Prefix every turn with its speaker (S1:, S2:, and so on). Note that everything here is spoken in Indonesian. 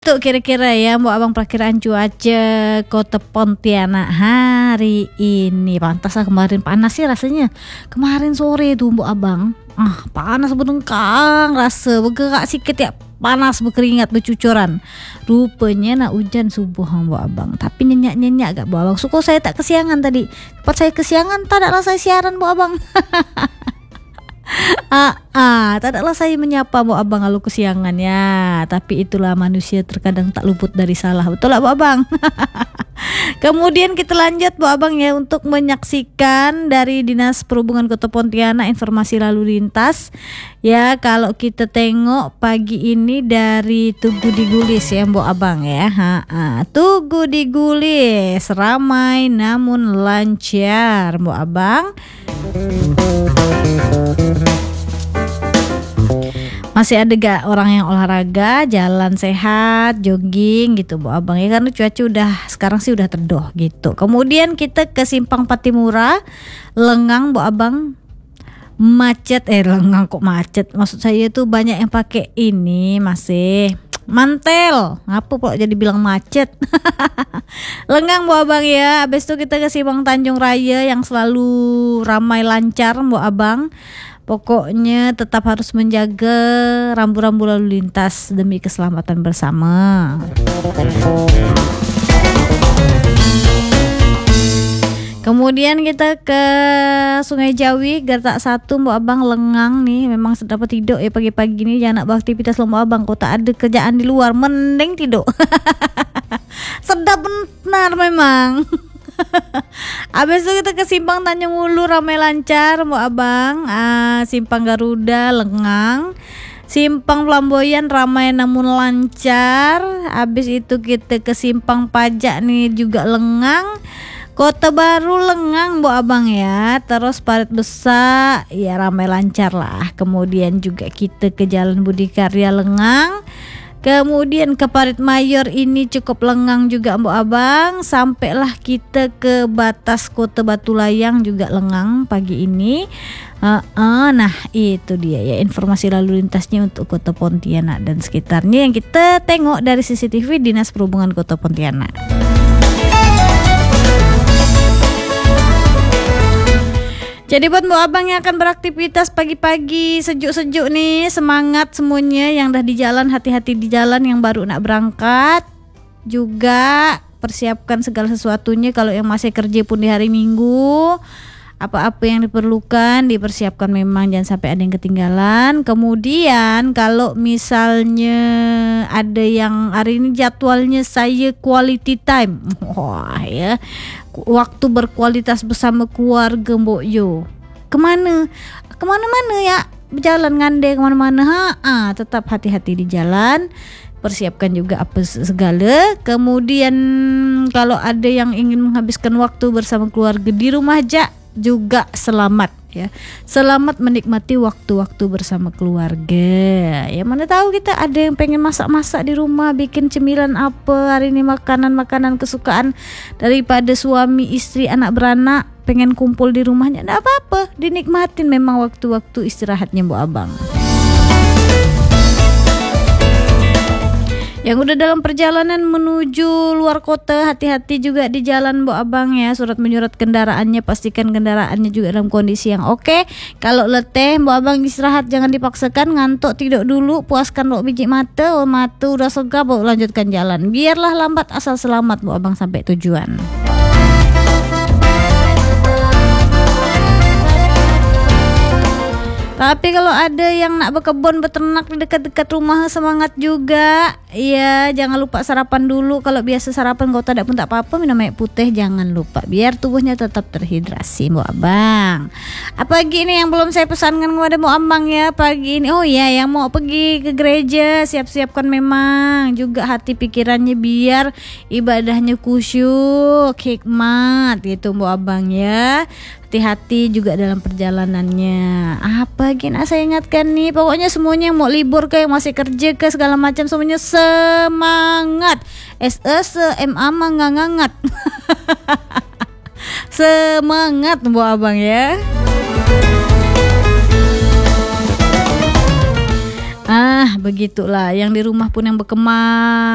S1: Tuh kira-kira ya Mbok Abang perakiraan cuaca Kota Pontianak hari ini. Pantas lah kemarin panas sih rasanya. Kemarin sore tuh Mbok Abang. Panas benengkang rasa bergerak sikit ya. Panas berkeringat bercucuran. Rupanya nak hujan subuh Mbok Abang. Tapi nyenyak-nyenyak gak Mbok Abang. Syukur saya tak kesiangan tadi. Cepat saya kesiangan tak adalah saya siaran Mbok Abang. Tak adalah saya menyapa Mbok Abang kalau kesiangan ya. Tapi itulah manusia terkadang tak luput dari salah. Betul lah Mbok Abang. Kemudian kita lanjut Mbok Abang ya untuk menyaksikan dari Dinas Perhubungan Kota Pontianak informasi lalu lintas. Ya kalau kita tengok pagi ini dari Tugu di Gulis ya Mbok Abang ya. Tugu di Gulis ramai namun lancar Mbok Abang. Masih ada gak orang yang olahraga, jalan sehat, jogging gitu Mbok Abang ya, karena cuaca sekarang sih udah teduh gitu. Kemudian kita ke Simpang Patimura, lengang Mbok Abang. Macet, lengang kok macet. Maksud saya tuh banyak yang pakai ini masih mantel. Ngapa kok jadi bilang macet? Lengang Mbok Abang ya. Habis itu kita ke Simpang Tanjung Raya yang selalu ramai lancar Mbok Abang. Pokoknya tetap harus menjaga rambu-rambu lalu lintas demi keselamatan bersama. Kemudian kita ke Sungai Jawi, Gertak 1 Mbok Abang, lengang nih. Memang dapat tidur ya pagi-pagi ini, jangan nak beraktivitas Mbok Abang. Kok tak ada kerjaan di luar, mending tidur. Sedap benar memang. Habis itu kita ke Simpang Tanjung Hulu ramai lancar Mbok Abang. Simpang Garuda lengang. Simpang Flamboyan ramai namun lancar. Habis itu kita ke Simpang Pajak nih juga lengang. Kota Baru lengang Mbok Abang ya. Terus Parit Besar ya ramai lancar lah. Kemudian juga kita ke Jalan Budi Karya lengang. Kemudian ke Parit Mayor ini cukup lengang juga Mbok Abang. Sampailah kita ke batas Kota Batu Layang juga lengang pagi ini. Nah itu dia ya informasi lalu lintasnya untuk Kota Pontianak dan sekitarnya yang kita tengok dari CCTV Dinas Perhubungan Kota Pontianak. Jadi buat Mbok Abang yang akan beraktivitas pagi-pagi sejuk-sejuk nih, semangat semuanya yang dah di jalan, hati-hati di jalan, yang baru nak berangkat juga persiapkan segala sesuatunya. Kalau yang masih kerja pun di hari Minggu, apa-apa yang diperlukan dipersiapkan memang, jangan sampai ada yang ketinggalan. Kemudian kalau misalnya ada yang hari ini jadwalnya saya quality time, ya waktu berkualitas bersama keluarga Mbok Yo. Kemana-mana ya, berjalan ngandeng kemana-mana. Tetap hati-hati di jalan, persiapkan juga apa segala. Kemudian kalau ada yang ingin menghabiskan waktu bersama keluarga di rumah juga selamat ya. Selamat menikmati waktu-waktu bersama keluarga. Ya mana tahu kita ada yang pengen masak-masak di rumah, bikin cemilan apa hari ini, makanan-makanan kesukaan daripada suami, istri, anak beranak, pengen kumpul di rumahnya. Enggak apa-apa, dinikmatin memang waktu-waktu istirahatnya Mbok Abang. Yang udah dalam perjalanan menuju luar kota, hati-hati juga di jalan Mbok Abang ya. Surat menyurat kendaraannya, pastikan kendaraannya juga dalam kondisi yang oke. Kalau letih Mbok Abang istirahat, jangan dipaksakan. Ngantuk tidur dulu, puaskan biji mata. Mata udah segar, lanjutkan jalan. Biarlah lambat asal selamat Mbok Abang sampai tujuan. Tapi kalau ada yang nak berkebun, beternak di dekat-dekat rumah, semangat juga. Iya, jangan lupa sarapan dulu. Kalau biasa sarapan kau tak pun tak apa-apa, minum air putih jangan lupa, biar tubuhnya tetap terhidrasi Mbok Abang. Apalagi ini yang belum saya pesankan kepada Mbok Abang ya pagi ini. Oh ya, yang mau pergi ke gereja, siap-siapkan memang juga hati pikirannya biar ibadahnya khusyuk, hikmat gitu Mbok Abang ya. Hati-hati juga dalam perjalanannya. Apa lagi nak saya ingatkan nih, pokoknya semuanya yang mau libur ke, yang masih kerja ke, segala macam semuanya semangat. SE-MA mangangat. Semangat Mbok Abang ya. Begitulah yang di rumah pun yang berkemah